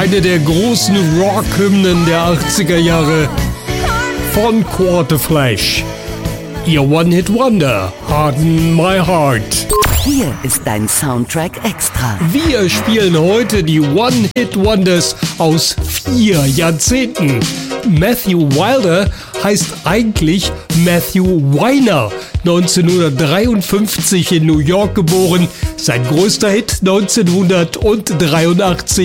Eine der großen Rock-Hymnen der 80er Jahre von Quarterflash. Ihr One-Hit-Wonder, Harden My Heart. Hier ist dein Soundtrack extra. Wir spielen heute die One-Hit-Wonders aus 4 Jahrzehnten. Matthew Wilder heißt eigentlich Matthew Weiner. 1953 in New York geboren. Sein größter Hit 1983